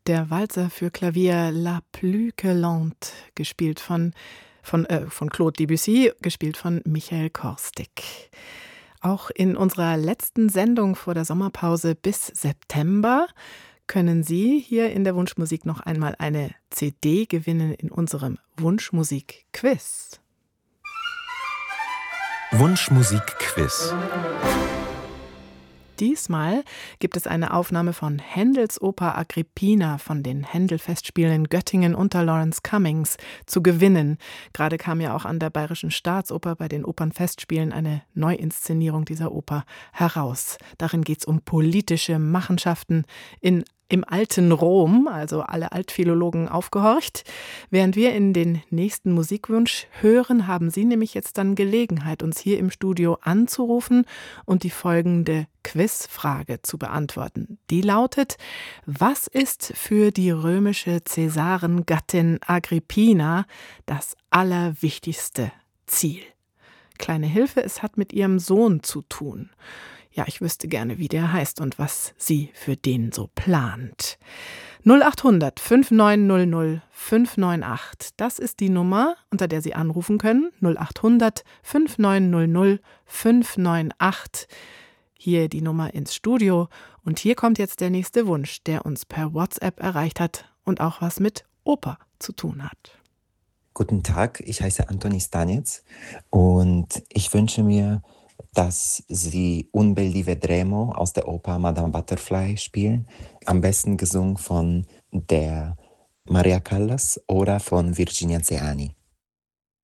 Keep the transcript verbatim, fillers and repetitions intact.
Der Walzer für Klavier La Plus que Lente, gespielt von, von, äh, von Claude Debussy, gespielt von Michael Korstic. Auch in unserer letzten Sendung vor der Sommerpause bis September können Sie hier in der Wunschmusik noch einmal eine C D gewinnen in unserem Wunschmusik-Quiz. Wunschmusik-Quiz. Diesmal gibt es eine Aufnahme von Händels Oper Agrippina von den Händel-Festspielen in Göttingen unter Lawrence Cummings zu gewinnen. Gerade kam ja auch an der Bayerischen Staatsoper bei den Opernfestspielen eine Neuinszenierung dieser Oper heraus. Darin geht es um politische Machenschaften in im alten Rom, also alle Altphilologen aufgehorcht. Während wir in den nächsten Musikwunsch hören, haben Sie nämlich jetzt dann Gelegenheit, uns hier im Studio anzurufen und die folgende Quizfrage zu beantworten. Die lautet: Was ist für die römische Cäsarengattin Agrippina das allerwichtigste Ziel? Kleine Hilfe, es hat mit ihrem Sohn zu tun. Ja, ich wüsste gerne, wie der heißt und was sie für den so plant. null acht hundert fünf neun null null fünf neun acht, das ist die Nummer, unter der Sie anrufen können. null acht hundert fünf neun null null fünf neun acht. Hier die Nummer ins Studio. Und hier kommt jetzt der nächste Wunsch, der uns per WhatsApp erreicht hat und auch was mit Oper zu tun hat. Guten Tag, ich heiße Antoni Stanec und ich wünsche mir, dass Sie Un bel di vedremo aus der Oper Madame Butterfly spielen. Am besten gesungen von der Maria Callas oder von Virginia Zeani.